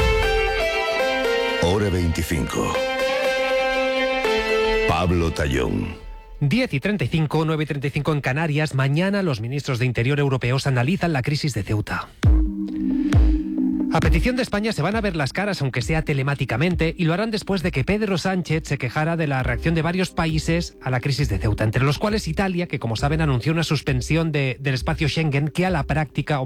Hora 25. Pablo Tallón. 10:35, 9:35 en Canarias. Mañana los ministros de Interior europeos analizan la crisis de Ceuta. A petición de España se van a ver las caras, aunque sea telemáticamente, y lo harán después de que Pedro Sánchez se quejara de la reacción de varios países a la crisis de Ceuta, entre los cuales Italia, que como saben anunció una suspensión del espacio Schengen, que a la práctica,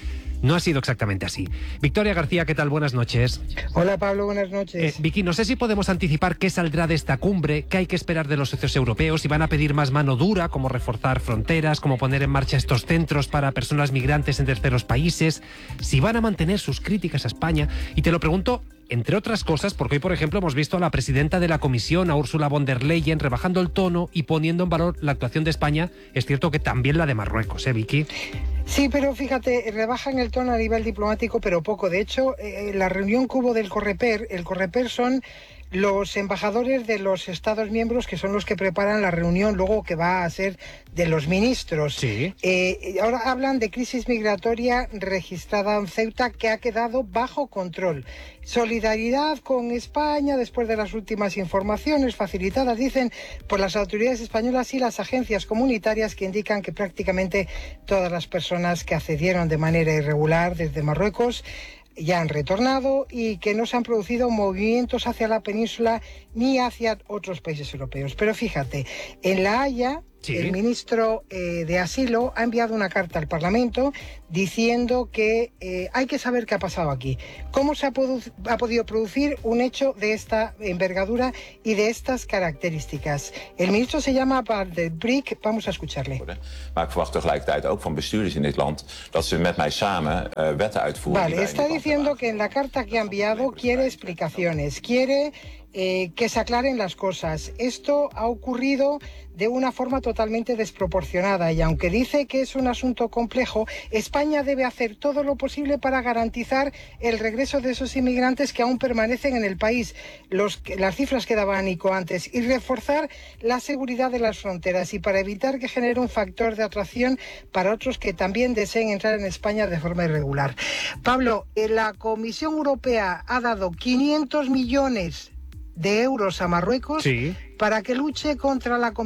no ha sido exactamente así. Victoria García, ¿qué tal? Buenas noches. Hola Pablo, buenas noches. Vicky, no sé si podemos anticipar qué saldrá de esta cumbre, qué hay que esperar de los socios europeos, si van a pedir más mano dura, como reforzar fronteras, como poner en marcha estos centros para personas migrantes en terceros países, si van a mantener sus críticas a España. Y te lo pregunto, entre otras cosas, porque hoy, por ejemplo, hemos visto a la presidenta de la Comisión, a Ursula von der Leyen, rebajando el tono y poniendo en valor la actuación de España. Es cierto que también la de Marruecos, Vicky? Sí, pero fíjate, rebajan el tono a nivel diplomático, pero poco. De hecho, la reunión que hubo del Correper, el Correper son los embajadores de los Estados miembros, que son los que preparan la reunión luego que va a ser de los ministros. Sí. Ahora hablan de crisis migratoria registrada en Ceuta que ha quedado bajo control. Solidaridad con España después de las últimas informaciones facilitadas, dicen, por las autoridades españolas y las agencias comunitarias, que indican que prácticamente todas las personas que accedieron de manera irregular desde Marruecos ya han retornado y que no se han producido movimientos hacia la península ni hacia otros países europeos. Pero fíjate, en La Haya, sí, el ministro de Asilo ha enviado una carta al Parlamento diciendo que hay que saber qué ha pasado aquí. ¿Cómo se ha podido producir un hecho de esta envergadura y de estas características? El ministro se llama Bart de Briek. Vamos a escucharle. Maar ik verwacht tegelijkertijd ook van bestuurders in dit land dat ze met mij samen wetten uitvoeren. Vale, está diciendo que en la carta que ha enviado quiere explicaciones, quiere que se aclaren las cosas. Esto ha ocurrido de una forma totalmente desproporcionada y aunque dice que es un asunto complejo, España debe hacer todo lo posible para garantizar el regreso de esos inmigrantes que aún permanecen en el país, las cifras que daba Nico antes, y reforzar la seguridad de las fronteras y para evitar que genere un factor de atracción para otros que también deseen entrar en España de forma irregular. Pablo, la Comisión Europea ha dado 500 millones de euros a Marruecos, sí, para que luche contra la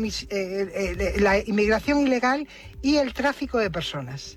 inmigración ilegal y el tráfico de personas.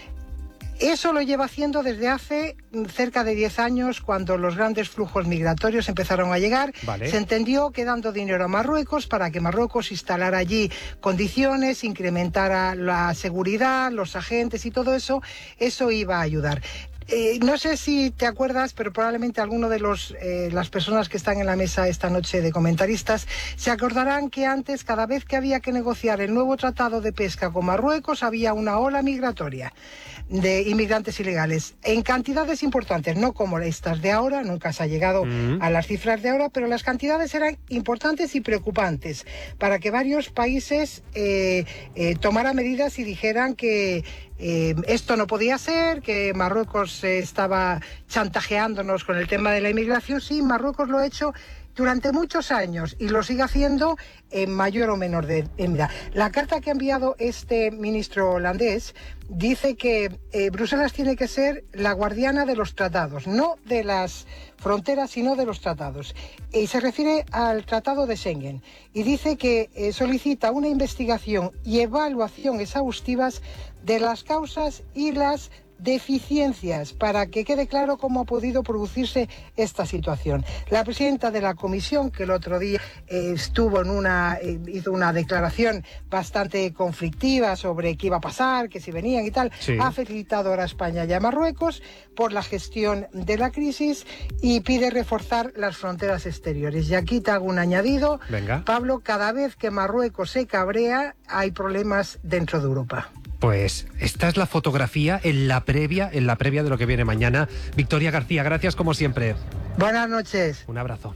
Eso lo lleva haciendo desde hace cerca de 10 años, cuando los grandes flujos migratorios empezaron a llegar. Vale. Se entendió que dando dinero a Marruecos para que Marruecos instalara allí condiciones, incrementara la seguridad, los agentes y todo eso, eso iba a ayudar. No sé si te acuerdas, pero probablemente alguno de las personas que están en la mesa esta noche de comentaristas se acordarán que antes, cada vez que había que negociar el nuevo tratado de pesca con Marruecos, había una ola migratoria de inmigrantes ilegales en cantidades importantes, no como estas de ahora, nunca se ha llegado a las cifras de ahora, pero las cantidades eran importantes y preocupantes para que varios países tomaran medidas y dijeran que esto no podía ser, que Marruecos estaba chantajeándonos con el tema de la inmigración. Sí, Marruecos lo ha hecho durante muchos años y lo sigue haciendo en mayor o menor medida. La carta que ha enviado este ministro holandés dice que Bruselas tiene que ser la guardiana de los tratados, no de las fronteras, sino de los tratados. Y se refiere al Tratado de Schengen y dice que solicita una investigación y evaluación exhaustivas de las causas y las deficiencias para que quede claro cómo ha podido producirse esta situación. La presidenta de la Comisión, que el otro día estuvo hizo una declaración bastante conflictiva sobre qué iba a pasar, que si venían y tal, sí, ha felicitado ahora a España y a Marruecos por la gestión de la crisis y pide reforzar las fronteras exteriores. Y aquí te hago un añadido. Venga. Pablo, cada vez que Marruecos se cabrea, hay problemas dentro de Europa. Pues esta es la fotografía en la previa de lo que viene mañana. Victoria García, gracias como siempre. Buenas noches. Un abrazo.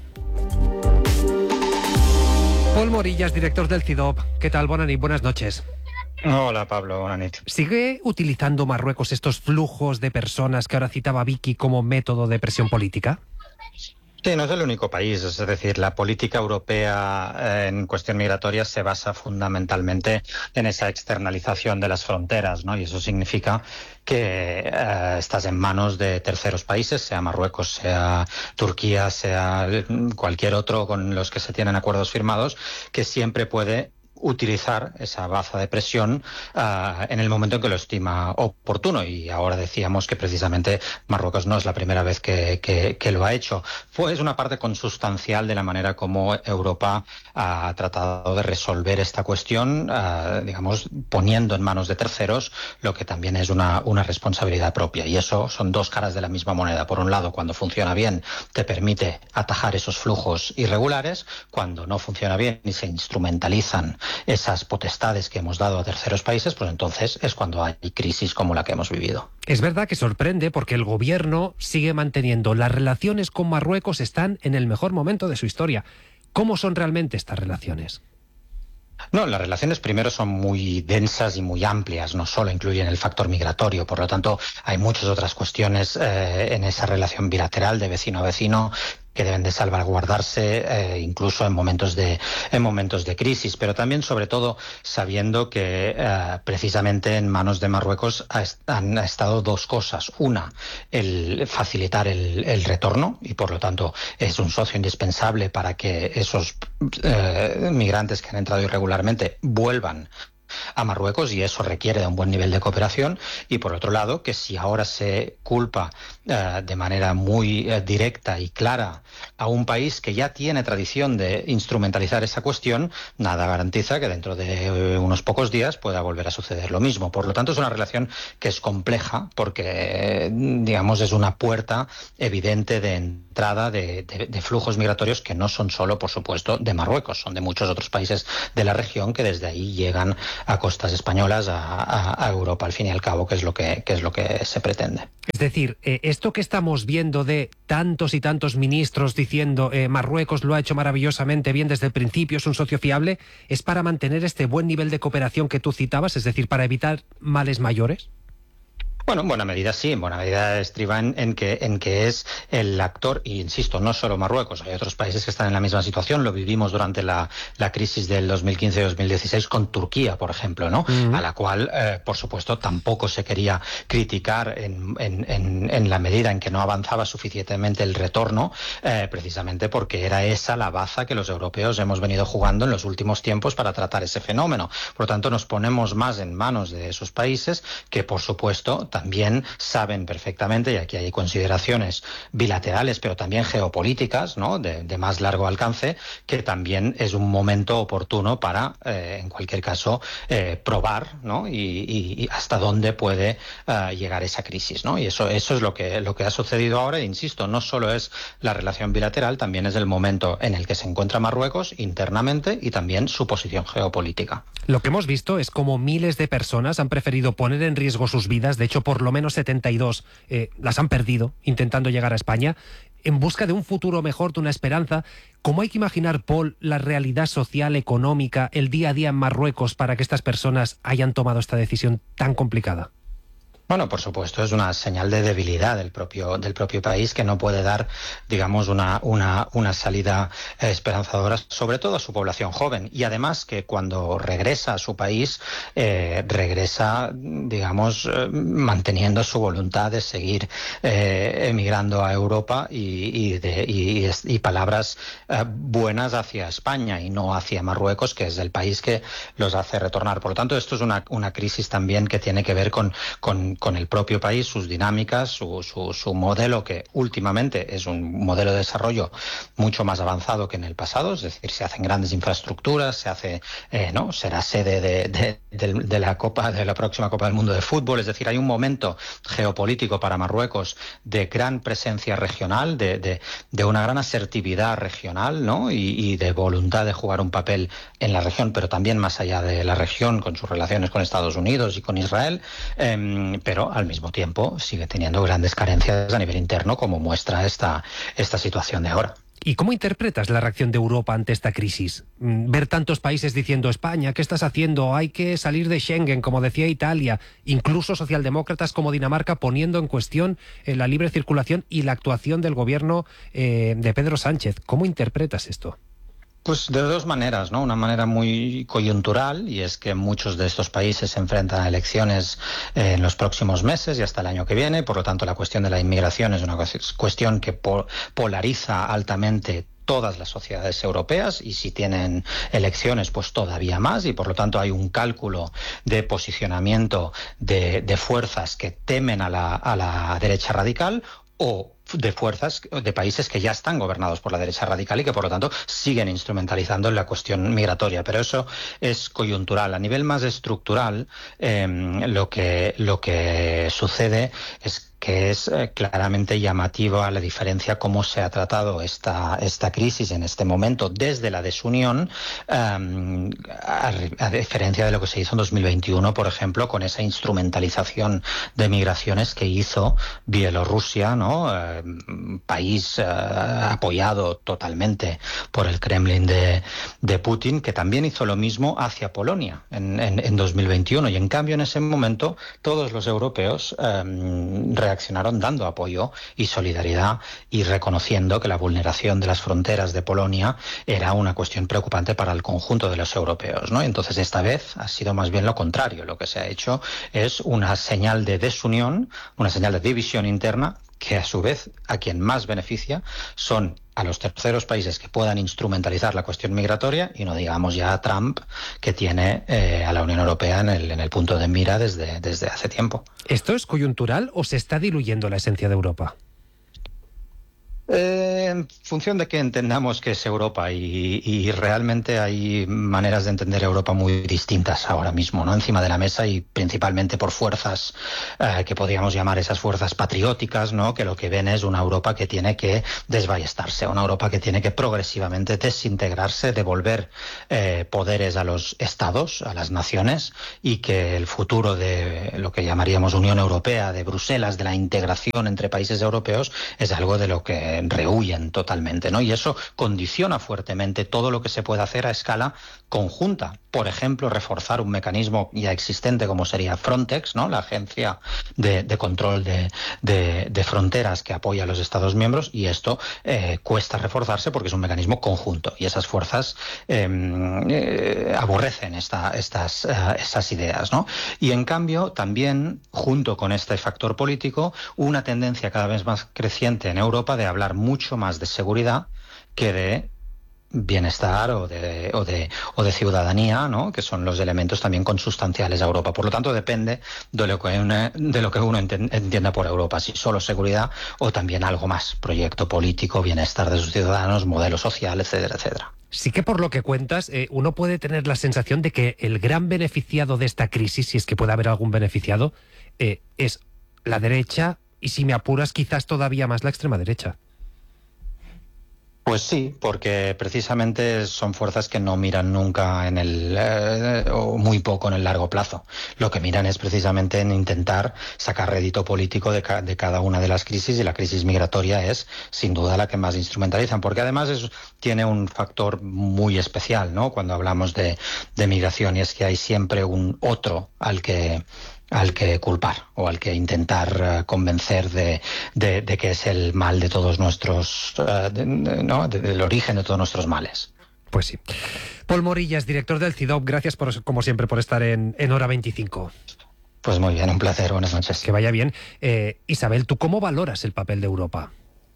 Pol Morillas, director del CIDOB. ¿Qué tal? Buenas noches. Hola, Pablo, buenas noches. ¿Sigue utilizando Marruecos estos flujos de personas que ahora citaba Vicky como método de presión política? Sí, no es el único país, es decir, la política europea en cuestión migratoria se basa fundamentalmente en esa externalización de las fronteras, ¿no? Y eso significa que estás en manos de terceros países, sea Marruecos, sea Turquía, sea cualquier otro con los que se tienen acuerdos firmados, que siempre puede utilizar esa baza de presión en el momento en que lo estima oportuno. Y ahora decíamos que precisamente Marruecos no es la primera vez que lo ha hecho. Es una parte consustancial de la manera como Europa ha tratado de resolver esta cuestión, digamos, poniendo en manos de terceros lo que también es una responsabilidad propia. Y eso son dos caras de la misma moneda. Por un lado, cuando funciona bien, te permite atajar esos flujos irregulares. Cuando no funciona bien y se instrumentalizan esas potestades que hemos dado a terceros países, pues entonces es cuando hay crisis como la que hemos vivido. Es verdad que sorprende porque el gobierno sigue manteniendo las relaciones con Marruecos, están en el mejor momento de su historia. ¿Cómo son realmente estas relaciones? No, las relaciones primero son muy densas y muy amplias, no solo incluyen el factor migratorio, por lo tanto hay muchas otras cuestiones en esa relación bilateral de vecino a vecino que deben de salvaguardarse incluso en momentos de crisis, pero también sobre todo sabiendo que precisamente en manos de Marruecos han estado dos cosas. Una, el facilitar el retorno, y por lo tanto es un socio indispensable para que esos migrantes que han entrado irregularmente vuelvan a Marruecos, y eso requiere de un buen nivel de cooperación. Y por otro lado, que si ahora se culpa de manera muy directa y clara a un país que ya tiene tradición de instrumentalizar esa cuestión, nada garantiza que dentro de unos pocos días pueda volver a suceder lo mismo. Por lo tanto, es una relación que es compleja porque, digamos, es una puerta evidente de entrada de flujos migratorios que no son solo, por supuesto, de Marruecos, son de muchos otros países de la región que desde ahí llegan a costas españolas, a Europa, al fin y al cabo, que es lo que se pretende. Es decir, esto que estamos viendo de tantos y tantos ministros diciendo Marruecos lo ha hecho maravillosamente bien desde el principio, es un socio fiable, ¿es para mantener este buen nivel de cooperación que tú citabas, es decir, para evitar males mayores? Bueno, en buena medida sí, en buena medida estriba en que es el actor, y insisto, no solo Marruecos, hay otros países que están en la misma situación, lo vivimos durante la crisis del 2015-2016 con Turquía, por ejemplo, ¿no? A la cual, por supuesto, tampoco se quería criticar en la medida en que no avanzaba suficientemente el retorno, precisamente porque era esa la baza que los europeos hemos venido jugando en los últimos tiempos para tratar ese fenómeno. Por lo tanto, nos ponemos más en manos de esos países que, por supuesto, también saben perfectamente, y aquí hay consideraciones bilaterales, pero también geopolíticas, ¿no?, de más largo alcance, que también es un momento oportuno para, en cualquier caso, probar, ¿no?, y hasta dónde puede llegar esa crisis, ¿no? Y eso es lo que ha sucedido ahora. Insisto, no solo es la relación bilateral, también es el momento en el que se encuentra Marruecos internamente y también su posición geopolítica. Lo que hemos visto es cómo miles de personas han preferido poner en riesgo sus vidas, de hecho por lo menos 72 las han perdido intentando llegar a España, en busca de un futuro mejor, de una esperanza. ¿Cómo hay que imaginar, Paul, la realidad social, económica, el día a día en Marruecos para que estas personas hayan tomado esta decisión tan complicada? Bueno, por supuesto, es una señal de debilidad del propio país, que no puede dar, digamos, una salida esperanzadora, sobre todo a su población joven. Y además que cuando regresa a su país, regresa, digamos, manteniendo su voluntad de seguir emigrando a Europa y palabras buenas hacia España y no hacia Marruecos, que es el país que los hace retornar. Por lo tanto, esto es una crisis también que tiene que ver con el propio país, sus dinámicas, su modelo, que últimamente es un modelo de desarrollo mucho más avanzado que en el pasado, es decir, se hacen grandes infraestructuras, se hace, será sede de la próxima Copa del Mundo de fútbol, es decir, hay un momento geopolítico para Marruecos de gran presencia regional, de una gran asertividad regional, ¿no?, y de voluntad de jugar un papel en la región, pero también más allá de la región, con sus relaciones con Estados Unidos y con Israel, pero al mismo tiempo sigue teniendo grandes carencias a nivel interno, como muestra esta situación de ahora. ¿Y cómo interpretas la reacción de Europa ante esta crisis? Ver tantos países diciendo, España, ¿qué estás haciendo? Hay que salir de Schengen, como decía Italia, incluso socialdemócratas como Dinamarca poniendo en cuestión la libre circulación y la actuación del gobierno de Pedro Sánchez. ¿Cómo interpretas esto? Pues de dos maneras, ¿no? Una manera muy coyuntural, y es que muchos de estos países se enfrentan a elecciones en los próximos meses y hasta el año que viene. Por lo tanto, la cuestión de la inmigración es una cuestión que polariza altamente todas las sociedades europeas, y si tienen elecciones pues todavía más, y por lo tanto hay un cálculo de posicionamiento de fuerzas que temen a la derecha radical, o de fuerzas de países que ya están gobernados por la derecha radical y que por lo tanto siguen instrumentalizando la cuestión migratoria. Pero eso es coyuntural. A nivel más estructural, lo que sucede es que es claramente llamativa la diferencia cómo se ha tratado esta crisis en este momento desde la desunión, a diferencia de lo que se hizo en 2021, por ejemplo, con esa instrumentalización de migraciones que hizo Bielorrusia, ¿no? País apoyado totalmente por el Kremlin de Putin, que también hizo lo mismo hacia Polonia en 2021. Y en cambio, en ese momento, todos los europeos reaccionaron dando apoyo y solidaridad y reconociendo que la vulneración de las fronteras de Polonia era una cuestión preocupante para el conjunto de los europeos, ¿no? Entonces, esta vez ha sido más bien lo contrario. Lo que se ha hecho es una señal de desunión, una señal de división interna, que a su vez a quien más beneficia son a los terceros países que puedan instrumentalizar la cuestión migratoria, y no digamos ya a Trump, que tiene a la Unión Europea en el punto de mira desde hace tiempo. ¿Esto es coyuntural o se está diluyendo la esencia de Europa? En función de que entendamos qué es Europa, y realmente hay maneras de entender Europa muy distintas ahora mismo, ¿no? Encima de la mesa, y principalmente por fuerzas que podríamos llamar esas fuerzas patrióticas, ¿no? Que lo que ven es una Europa que tiene que desballestarse, una Europa que tiene que progresivamente desintegrarse, devolver poderes a los estados, a las naciones, y que el futuro de lo que llamaríamos Unión Europea, de Bruselas, de la integración entre países europeos, es algo de lo que rehuyen totalmente, ¿no? Y eso condiciona fuertemente todo lo que se puede hacer a escala conjunta. Por ejemplo, reforzar un mecanismo ya existente como sería Frontex, ¿no? La agencia de control de fronteras que apoya a los Estados miembros, y esto cuesta reforzarse porque es un mecanismo conjunto, y esas fuerzas aborrecen esas ideas, ¿no? Y en cambio, también, junto con este factor político, una tendencia cada vez más creciente en Europa de hablar mucho más de seguridad que de bienestar o de ciudadanía, ¿no? Que son los elementos también consustanciales a Europa. Por lo tanto, depende de lo que uno entienda por Europa, si solo seguridad o también algo más, proyecto político, bienestar de sus ciudadanos, modelo social, etcétera, etcétera. Sí que por lo que cuentas, uno puede tener la sensación de que el gran beneficiado de esta crisis, si es que puede haber algún beneficiado, es la derecha, y si me apuras, quizás todavía más la extrema derecha. Pues sí, porque precisamente son fuerzas que no miran nunca o muy poco en el largo plazo. Lo que miran es precisamente en intentar sacar rédito político de cada una de las crisis, y la crisis migratoria es sin duda la que más instrumentalizan, porque además tiene un factor muy especial, ¿no? Cuando hablamos de migración, y es que hay siempre un otro al que culpar, o al que intentar convencer de que es el mal de todos nuestros, del origen de todos nuestros males. Pues sí. Pol Morillas, director del CIDOB, gracias como siempre por estar en Hora 25. Pues muy bien, un placer, buenas noches. Que vaya bien. Isabel, ¿tú cómo valoras el papel de Europa?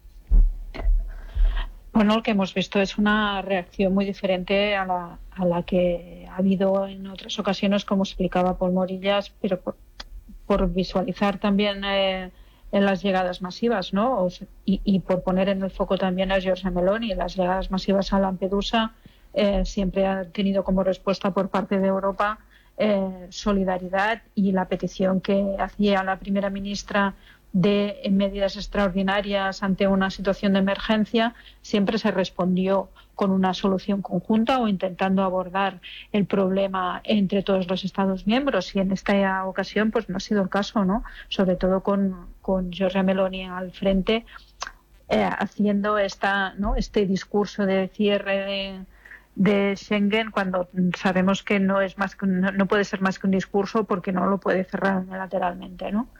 Bueno, lo que hemos visto es una reacción muy diferente a la que ha habido en otras ocasiones, como explicaba Pol Morillas, pero por visualizar también en las llegadas masivas, ¿no? Y por poner en el foco también a Giorgia Meloni. Las llegadas masivas a Lampedusa siempre han tenido como respuesta por parte de Europa solidaridad, y la petición que hacía la primera ministra de medidas extraordinarias ante una situación de emergencia, siempre se respondió con una solución conjunta o intentando abordar el problema entre todos los Estados miembros, y en esta ocasión pues no ha sido el caso, ¿no? Sobre todo con Giorgia Meloni al frente. haciendo este discurso de cierre de Schengen, cuando sabemos que no es más que no puede ser más que un discurso, porque no lo puede cerrar unilateralmente, ¿no?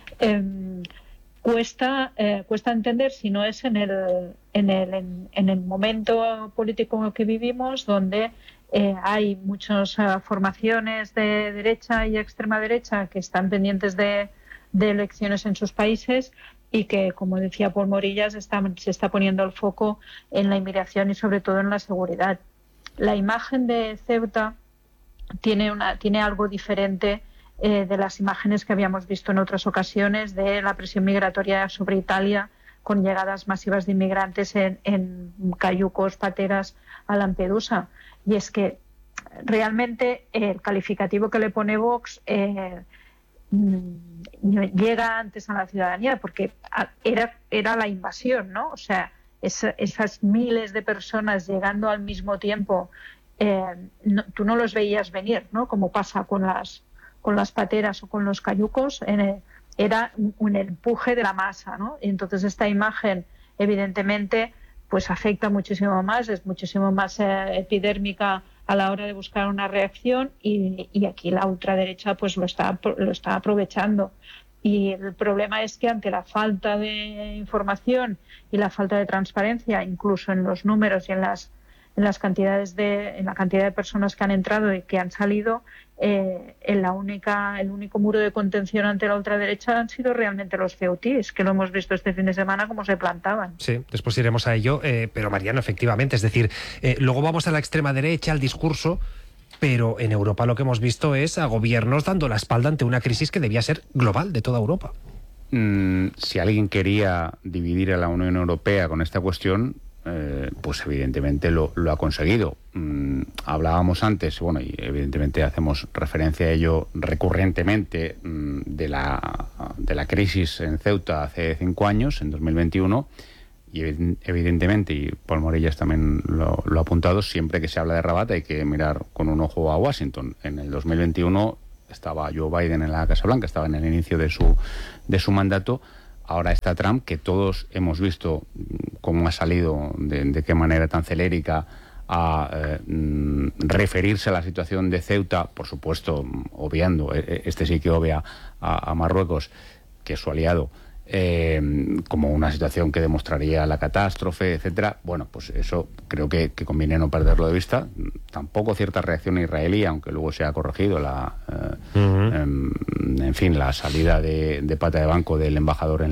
Cuesta entender si no es en el momento político en el que vivimos, donde hay muchas formaciones de derecha y extrema derecha que están pendientes de elecciones en sus países, y que, como decía Pol Morillas, se está poniendo el foco en la inmigración y sobre todo en la seguridad. La imagen de Ceuta tiene algo diferente de las imágenes que habíamos visto en otras ocasiones de la presión migratoria sobre Italia, con llegadas masivas de inmigrantes en cayucos, pateras a Lampedusa. Y es que realmente el calificativo que le pone Vox llega antes a la ciudadanía, porque era la invasión, ¿no? O sea, esas miles de personas llegando al mismo tiempo, tú no los veías venir, ¿no? Como pasa con las pateras o con los cayucos, era un empuje de la masa, ¿no? Y entonces esta imagen, evidentemente, pues afecta muchísimo más, es muchísimo más epidérmica a la hora de buscar una reacción, y aquí la ultraderecha pues lo está aprovechando. Y el problema es que ante la falta de información y la falta de transparencia, incluso en los números y en la cantidad de personas que han entrado y que han salido, el único muro de contención ante la ultraderecha han sido realmente los ceutíes, que lo hemos visto este fin de semana cómo se plantaban. Sí, después iremos a ello, pero Mariano, efectivamente, es decir, luego vamos a la extrema derecha, al discurso, pero en Europa lo que hemos visto es a gobiernos dando la espalda ante una crisis que debía ser global, de toda Europa. Si alguien quería dividir a la Unión Europea con esta cuestión, pues evidentemente lo ha conseguido. Hablábamos antes, bueno, y evidentemente hacemos referencia a ello recurrentemente, de la crisis en Ceuta hace 5 años, en 2021, y evidentemente, y Pol Morillas también lo ha apuntado, siempre que se habla de Rabat hay que mirar con un ojo a Washington. En el 2021 estaba Joe Biden en la Casa Blanca, estaba en el inicio de su mandato. Ahora está Trump, que todos hemos visto cómo ha salido, de qué manera tan celérica, a referirse a la situación de Ceuta, por supuesto, obviando, sí que obvia a Marruecos, que es su aliado, como una situación que demostraría la catástrofe, etcétera. Bueno, pues eso creo que conviene no perderlo de vista. Tampoco cierta reacción israelí, aunque luego se ha corregido la salida de pata de banco del embajador en